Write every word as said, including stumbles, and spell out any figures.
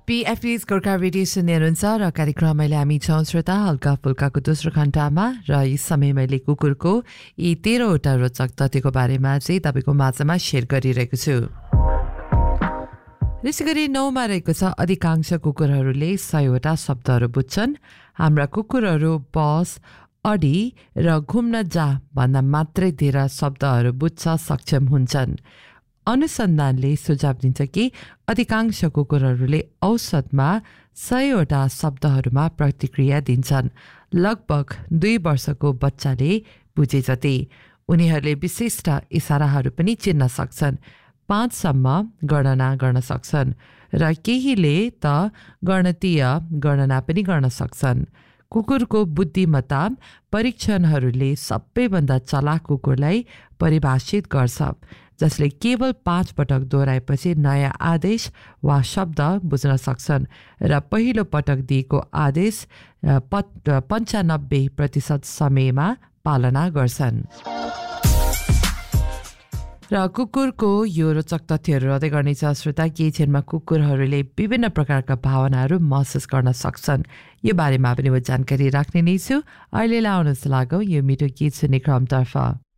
पीएफपी's Gorkha radio सुन्ने हुनुहुन्छ र कार्यक्रम अहिले हामी छौँ श्रोता हल्का फुल्काको दोस्रो घण्टामा र यस समय मैले कुकुरको यी तेह्रवटा रोचक तथ्यको बारेमा चाहिँ तपाईँको माझमा सेयर गरिरहेको छु। त्यसै गरी नौमा रहेको छ अधिकांश कुकुरहरूले सयवटा शब्दहरू बुझ्छन्। हाम्रा कुकुरहरू बस, अडी र घुम्न जा भन्दा मात्रै धेरै शब्दहरू बुझ्छ सक्षम हुन्छन्। अनुसन्धानले सुझाव दिन्छ कि अधिकांश कुकुरहरूले औसतमा सयवटा शब्दहरूमा प्रतिक्रिया दिन्छन्, लगभग दुई वर्षको बच्चाले बुझे जति। उनीहरूले विशिष्ट इसाराहरू पनि चिन्न सक्छन्, पाँचसम्म गणना गर्न सक्छन् र केहीले त गणतीय गणना पनि गर्न सक्छन्। कुकुरको बुद्धिमत्ता परीक्षणहरूले सबैभन्दा चलाक कुकुरलाई परिभाषित गर्छ, जसले केवल पाँच पटक दोहोऱ्याएपछि नयाँ आदेश वा शब्द बुझ्न सक्छन् र पहिलो पटक दिएको आदेश पन्चानब्बे प्रतिशत समयमा पालना गर्छन्। र कुकुरको यो रोचक तथ्यहरू रहँदै गर्नेछ श्रोता। केही क्षणमा कुकुरहरूले विभिन्न प्रकारका भावनाहरू महसुस गर्न सक्छन्, यो बारेमा पनि म जानकारी राख्ने नै छु। अहिले आउनुहोस् लागौँ यो मिठो गीत सुन्ने क्रमतर्फ।